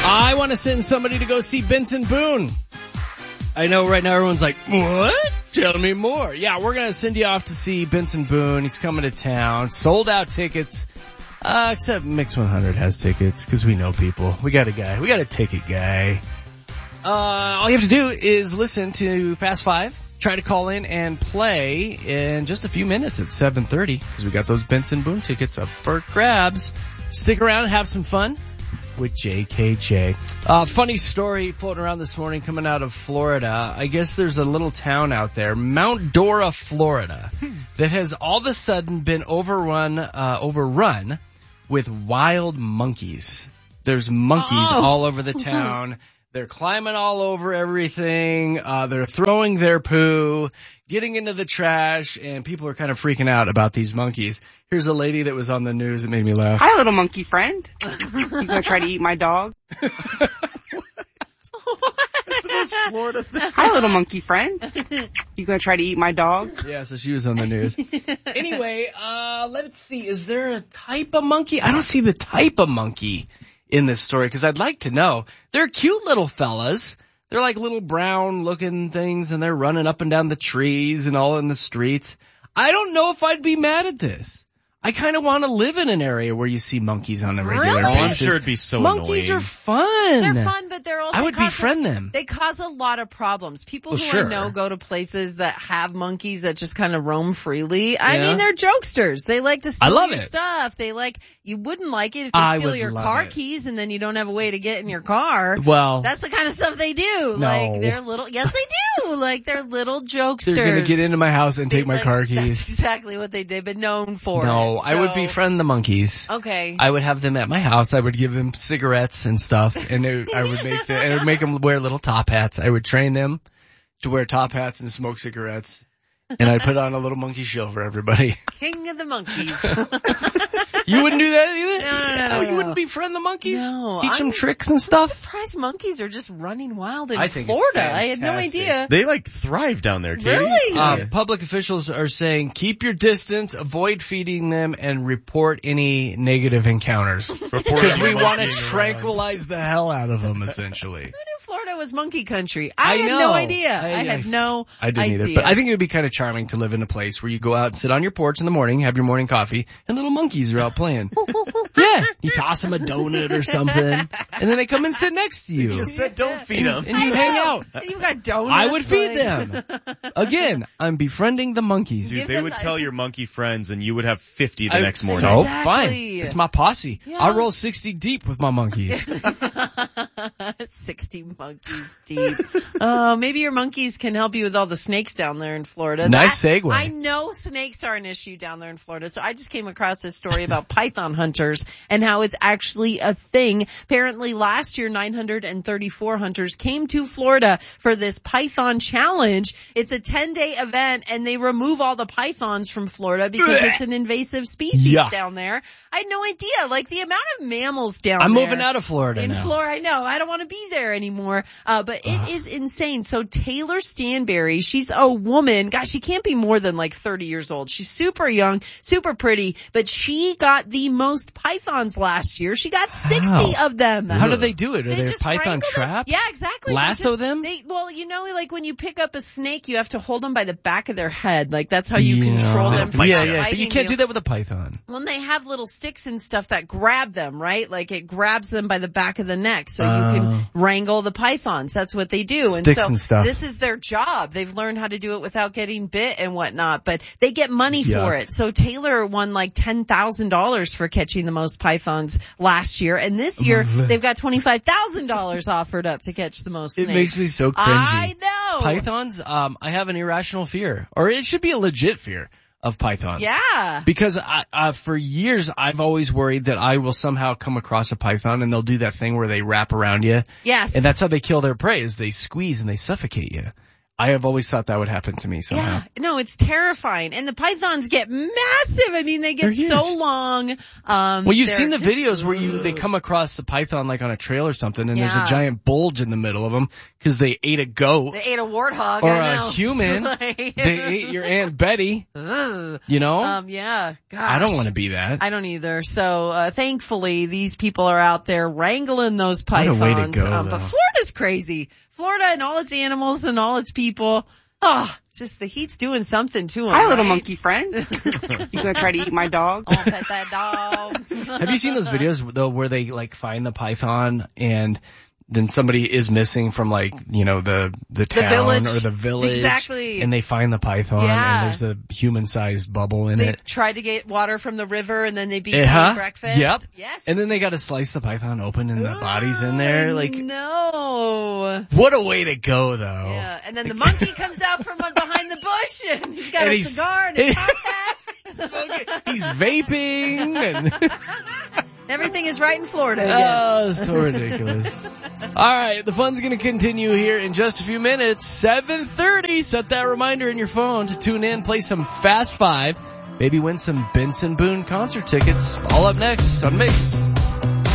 I want to send somebody to go see Benson Boone. I know right now everyone's like, what? Tell me more. Yeah, we're going to send you off to see Benson Boone. He's coming to town. Sold out tickets. Except Mix 100 has tickets because we know people. We got a guy. We got a ticket guy. All you have to do is listen to Fast Five. Try to call in and play in just a few minutes at 7:30 because we got those Benson Boone tickets up for grabs. Stick around and have some fun with JKJ. Funny story floating around this morning coming out of Florida. I guess there's a little town out there, Mount Dora, Florida, that has all of a sudden been overrun with wild monkeys. There's monkeys all over the town. They're climbing all over everything. They're throwing their poo, getting into the trash, and people are kind of freaking out about these monkeys. Here's a lady that was on the news that made me laugh. Hi, little monkey friend. You gonna try to eat my dog? That's the most Florida thing. Hi, little monkey friend. You gonna try to eat my dog? Yeah, so she was on the news. Anyway, let's see. Is there a type of monkey? I don't see the type of monkey in this story because I'd like to know. They're cute little fellas. They're like little brown looking things and they're running up and down the trees and all in the streets. I don't know if I'd be mad at this. I kind of want to live in an area where you see monkeys on a regular Oh, basis. I'm sure it'd be so Monkeys annoying. are fun. They're fun, but they're also I would befriend them. They cause a lot of problems. People Well, who sure. I know go to places that have monkeys that just kind of roam freely. I Yeah. mean, they're jokesters. They like to steal love your it. stuff. You wouldn't like it if they I steal would your love car it. keys and then you don't have a way to get in your car. Well, That's the kind of stuff they do. No. Like, they're little, yes they do. Like, they're little jokesters. they're going to get into my house and take my car That's keys. exactly what they've been known for. No, I would So- befriend the monkeys. Okay. I would have them at my house. I would give them cigarettes and stuff, and I would make them wear little top hats. I would train them to wear top hats and smoke cigarettes, and I'd put on a little monkey show for everybody. King of the monkeys. You wouldn't do that either? No. You wouldn't befriend the monkeys? No, Teach them I'm- tricks and I'm stuff? surprised monkeys are just running wild in I think it's Florida. I had no fantastic. idea. They thrive down there, Katie. Really? Yeah. Public officials are saying keep your distance, avoid feeding them, and report any negative encounters. Because we want to tranquilize the hell out of them, essentially. Who knew Florida was monkey country? I had know. no idea. I had no I didn't idea. either. But I think it would be kind of charming to live in a place where you go out and sit on your porch in the morning, have your morning coffee, and little monkeys are out playing. Yeah. You toss them a donut or something, and then they come and sit next to you. Just said don't feed them. And you hang out. You got donuts. I would feed like- them. Again, I'm befriending the monkeys. Dude, Give they them would that- tell your monkey friends and you would have 50 the next morning. So Exactly. fine. It's my posse. Yeah. I'll roll 60 deep with my monkeys. 60 monkeys deep. Maybe your monkeys can help you with all the snakes down there in Florida. Nice segue. I know snakes are an issue down there in Florida, so I just came across this story about python hunters and how it's actually a thing. Apparently last year, 934 hunters came to Florida for this python challenge. It's a 10-day event, and they remove all the pythons from Florida because it's an invasive species Yuck. down there. I had no idea. Like, the amount of mammals down I'm there. moving out of Florida In now. Florida, I know. I don't want to be there anymore. But it is insane. So Taylor Stanberry, she's a woman. Gosh, she can't be more than like 30 years old. She's super young, super pretty, but she got the most pythons last year. She got 60 of them. How do they do it? Are They there just python wrangle them. traps? Yeah, exactly. Lasso them? Well, you know, like when you pick up a snake, you have to hold them by the back of their head. Like that's how you control them from Yeah, biting but you can't you. do that with a python. Well, they have little sticks and stuff that grab them, right? Like it grabs them by the back of the neck so you can wrangle the pythons. That's what they do. Sticks and so and stuff. this is their job. They've learned how to do it without getting bit and whatnot, but they get money for Yuck. it. So Taylor won like $10,000 for catching the most pythons last year. And this year they've got $25,000 offered up to catch the most It snakes. makes me so cringy. I know. Pythons, I have an irrational fear, or it should be a legit fear of pythons. Yeah. Because for years I've always worried that I will somehow come across a python and they'll do that thing where they wrap around you. Yes. And that's how they kill their prey, is they squeeze and they suffocate you. I have always thought that would happen to me somehow. Yeah, no, it's terrifying. And the pythons get massive. I mean, they They're get huge. so long. Well, you've they're seen the just- videos where they come across the python like on a trail or something, and there's Yeah. a giant bulge in the middle of them because they ate a goat They ate a warthog. or I a know. human. Like- They ate your Aunt Betty. Ugh. You know, Yeah, gosh. I don't want to be that. I don't either. So, thankfully, these people are out there wrangling those What a pythons. way to go, But though. Florida's crazy. Florida and all its animals and all its people. Oh, just the heat's doing something to them. Hi, little right? monkey friend. You gonna try to eat my dog? I'll pet that dog. Have you seen those videos though where they like find the python and then somebody is missing from like, you know, the town village. or the village. Exactly. And they find the python Yeah. and there's a human-sized bubble in They it. tried to get water from the river and then they became Uh-huh. breakfast. Yep. Yes. And then they got to slice the python open and the body's in there. Like, no. what a way to go though. Yeah. And then the monkey comes out from behind the bush and he's got And a he's- cigar and a top hat. He's vaping and Everything is right in Florida again. oh, so ridiculous. All right, the fun's going to continue here in just a few minutes. 7:30. Set that reminder in your phone to tune in, play some Fast Five, maybe win some Benson Boone concert tickets. All up next on Mix.